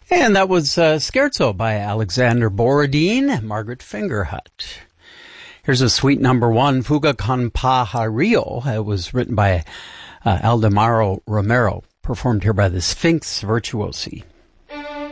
And that was Scherzo by Alexander Borodin and Margaret Fingerhut. Here's a suite number one, Fuga con Pajarillo. It was written by Aldemaro Romero, performed here by the Sphinx Virtuosi.